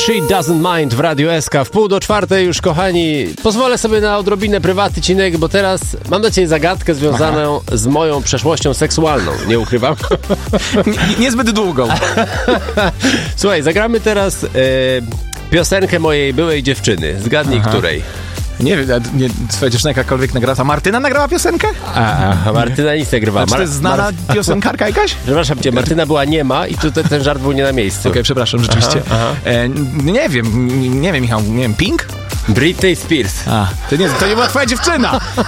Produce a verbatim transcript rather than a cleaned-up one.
She Doesn't Mind w Radiu S K. W pół do czwartej już, kochani, pozwolę sobie na odrobinę prywatny, bo teraz mam dla ciebie zagadkę związaną Aha. z moją przeszłością seksualną. Nie ukrywam. Nie, niezbyt długą. Słuchaj, zagramy teraz e, piosenkę mojej byłej dziewczyny. Zgadnij, Aha. której. Nie wiem, nie, twoja dziewczyna jakakolwiek nagrała. A Martyna nagrała piosenkę? A, a Martyna nic nie grywała. A czy to jest znana Mar- piosenkarka jakaś? Przepraszam cię, Martyna była niema i tutaj ten żart był nie na miejscu. Okej, okay, przepraszam, rzeczywiście. Aha, aha. E, nie wiem, nie wiem, Michał, nie wiem, Pink? Britney Spears. A, to nie, to nie była twoja dziewczyna!